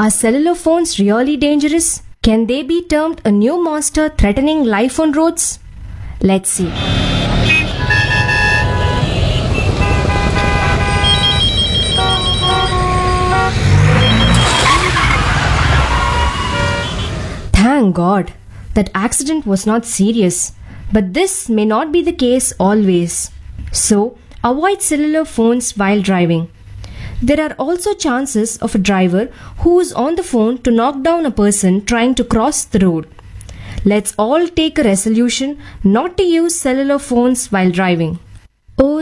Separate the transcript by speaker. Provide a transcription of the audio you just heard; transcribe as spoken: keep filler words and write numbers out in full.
Speaker 1: Are cellular phones really dangerous? Can they be termed a new monster threatening life on roads? Let's see. Thank God, that accident was not serious, but this may not be the case always. So, avoid cellular phones while driving. There are also chances of a driver who is on the phone to knock down a person trying to cross the road. Let's all take a resolution not to use cellular phones while driving. Oh